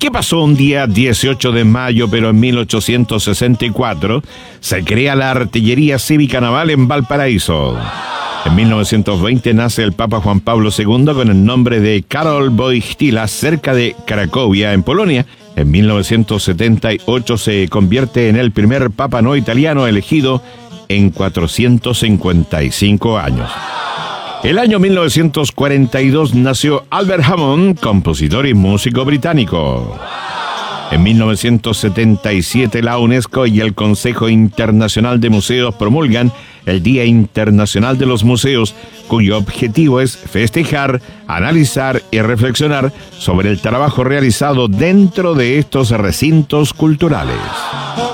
¿Qué pasó un día 18 de mayo, pero en 1864? Se crea la Artillería Cívica Naval en Valparaíso. En 1920 nace el Papa Juan Pablo II con el nombre de Karol Wojtyła, cerca de Cracovia, en Polonia. En 1978 se convierte en el primer Papa no italiano elegido en 455 años. El año 1942 nació Albert Hammond, compositor y músico británico. En 1977 la UNESCO y el Consejo Internacional de Museos promulgan el Día Internacional de los Museos, cuyo objetivo es festejar, analizar y reflexionar sobre el trabajo realizado dentro de estos recintos culturales.